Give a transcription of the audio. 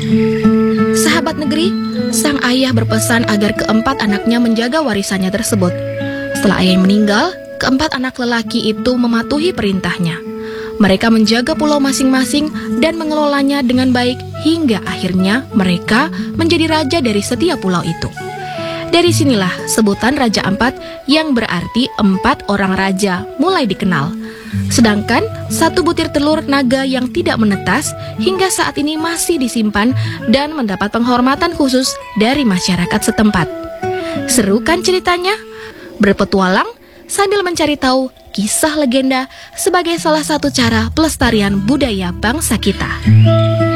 Sahabat negeri, sang ayah berpesan agar keempat anaknya menjaga warisannya tersebut. Setelah ayah meninggal, keempat anak lelaki itu mematuhi perintahnya. Mereka menjaga pulau masing-masing dan mengelolanya dengan baik hingga akhirnya mereka menjadi raja dari setiap pulau itu. Dari sinilah sebutan Raja Ampat yang berarti 4 orang raja mulai dikenal. Sedangkan 1 butir telur naga yang tidak menetas hingga saat ini masih disimpan dan mendapat penghormatan khusus dari masyarakat setempat. Seru kan ceritanya? Berpetualang sambil mencari tahu kisah legenda sebagai salah satu cara pelestarian budaya bangsa kita.